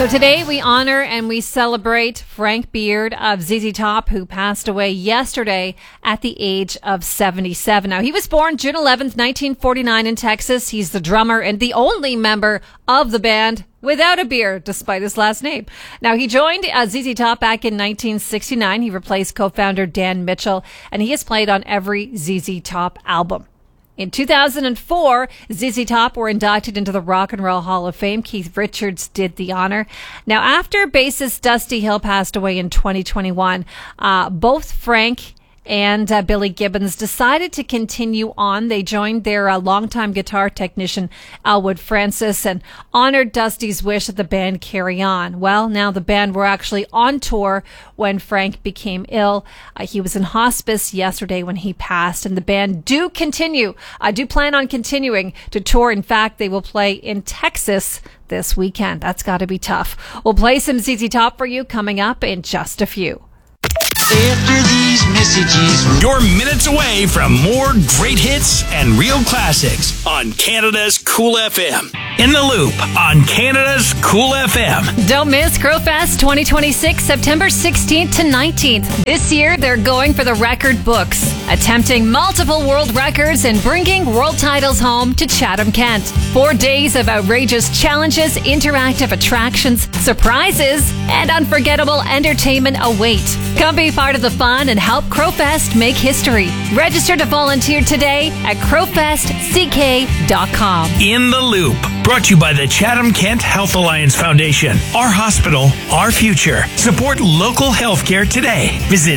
So today we honor and we celebrate Frank Beard of ZZ Top, who passed away yesterday at the age of 77. Now, he was born June 11th, 1949 in Texas. He's the drummer and the only member of the band without a beard, despite his last name. Now, he joined ZZ Top back in 1969. He replaced co-founder Dan Mitchell, and he has played on every ZZ Top album. In 2004, ZZ Top were inducted into the Rock and Roll Hall of Fame. Keith Richards did the honor. Now, after bassist Dusty Hill passed away in 2021, both Frank and Billy Gibbons decided to continue on. They joined their longtime guitar technician, Elwood Francis, and honored Dusty's wish that the band carry on. Well, now the band were actually on tour when Frank became ill. He was in hospice yesterday when he passed, and the band do plan on continuing to tour. In fact, they will play in Texas this weekend. That's got to be tough. We'll play some ZZ Top for you coming up in just a few. After these messages, you're minutes away from more great hits and real classics on Canada's Cool FM. In the Loop on Canada's Cool FM. Don't miss Crowfest 2026, September 16th to 19th. This year, they're going for the record books, attempting multiple world records and bringing world titles home to Chatham-Kent. 4 days of outrageous challenges, interactive attractions, surprises, and unforgettable entertainment await. Come be part of the fun and help Crowfest make history. Register to volunteer today at crowfestck.com. In the Loop, brought to you by the Chatham-Kent Health Alliance Foundation. Our hospital, our future. Support local healthcare today. Visit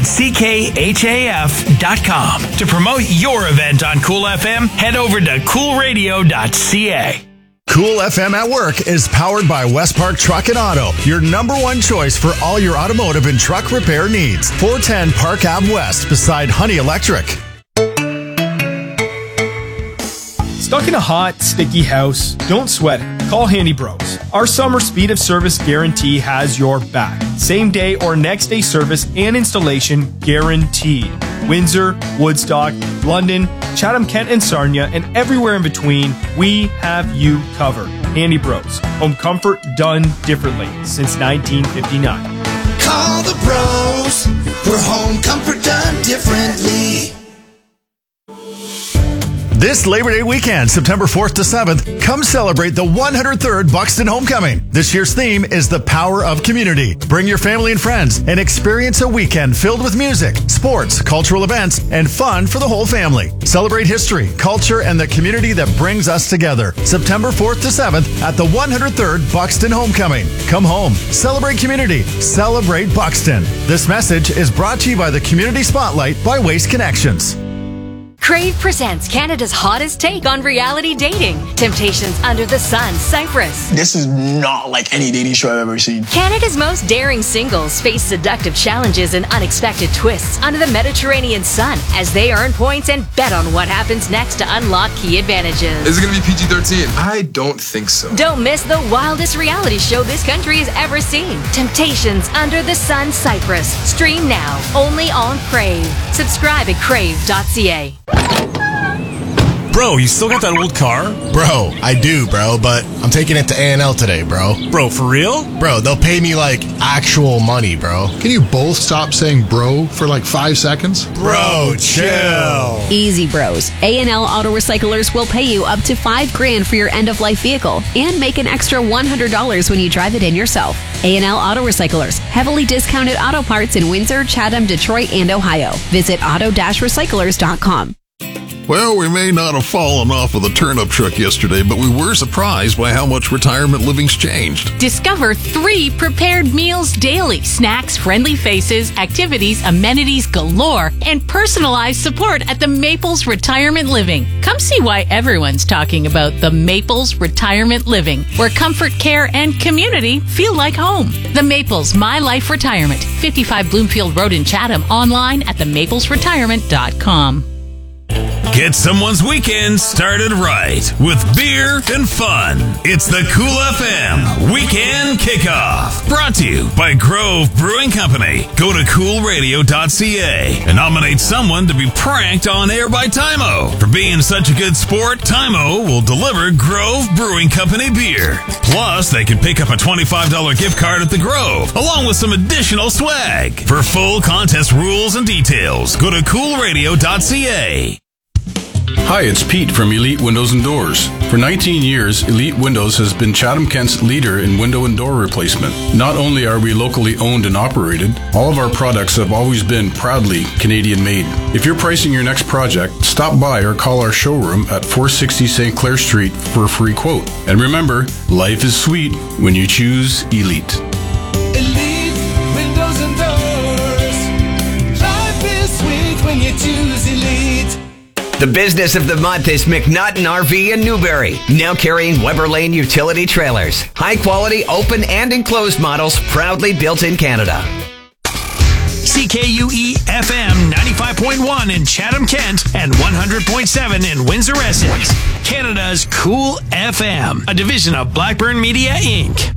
ckhaf.com. To promote your event on Cool FM, head over to coolradio.ca. Cool FM at Work is powered by West Park Truck and Auto, your number one choice for all your automotive and truck repair needs. 410 Park Ave West beside Honey Electric. Stuck in a hot, sticky house? Don't sweat it. Call Handy Bros. Our summer speed of service guarantee has your back. Same day or next day service and installation guaranteed. Windsor, Woodstock, London, Chatham-Kent and Sarnia, and everywhere in between, we have you covered. Handy Bros. Home comfort done differently since 1959. call the bros for home comfort done differently. This Labor Day weekend, September 4th to 7th, come celebrate the 103rd Buxton Homecoming. This year's theme is the power of community. Bring your family and friends and experience a weekend filled with music, sports, cultural events, and fun for the whole family. Celebrate history, culture, and the community that brings us together. September 4th to 7th at the 103rd Buxton Homecoming. Come home, celebrate community, celebrate Buxton. This message is brought to you by the Community Spotlight by Waste Connections. Crave presents Canada's hottest take on reality dating. Temptations Under the Sun, Cyprus. This is not like any dating show I've ever seen. Canada's most daring singles face seductive challenges and unexpected twists under the Mediterranean sun as they earn points and bet on what happens next to unlock key advantages. Is it going to be PG-13? I don't think so. Don't miss the wildest reality show this country has ever seen. Temptations Under the Sun, Cyprus. Stream now, only on Crave. Subscribe at crave.ca. Bro, you still got that old car? Bro, I do, bro, but I'm taking it to A&L today, bro. Bro, for real? Bro, they'll pay me, like, actual money, bro. Can you both stop saying bro for, like, 5 seconds? Bro, chill. Easy, bros. A&L Auto Recyclers will pay you up to $5,000 for your end-of-life vehicle and make an extra $100 when you drive it in yourself. A&L Auto Recyclers, heavily discounted auto parts in Windsor, Chatham, Detroit, and Ohio. Visit auto-recyclers.com. Well, we may not have fallen off of the turnip truck yesterday, but we were surprised by how much retirement living's changed. Discover 3 prepared meals daily. Snacks, friendly faces, activities, amenities galore, and personalized support at the Maples Retirement Living. Come see why everyone's talking about the Maples Retirement Living, where comfort, care, and community feel like home. The Maples My Life Retirement, 55 Bloomfield Road in Chatham, online at themaplesretirement.com. Get someone's weekend started right with beer and fun. It's the Cool FM Weekend Kickoff. Brought to you by Grove Brewing Company. Go to coolradio.ca and nominate someone to be pranked on air by Tymo. For being such a good sport, Tymo will deliver Grove Brewing Company beer. Plus, they can pick up a $25 gift card at the Grove, along with some additional swag. For full contest rules and details, go to coolradio.ca. Hi, it's Pete from Elite Windows and Doors. For 19 years, Elite Windows has been Chatham-Kent's leader in window and door replacement. Not only are we locally owned and operated, all of our products have always been proudly Canadian-made. If you're pricing your next project, stop by or call our showroom at 460 St. Clair Street for a free quote. And remember, life is sweet when you choose Elite. Elite Windows and Doors. Life is sweet when you choose Elite. The business of the month is McNaughton RV in Newbury, now carrying Weber Lane utility trailers. High quality open and enclosed models, proudly built in Canada. CKUE FM 95.1 in Chatham-Kent and 100.7 in Windsor-Essex. Canada's Cool FM, a division of Blackburn Media Inc.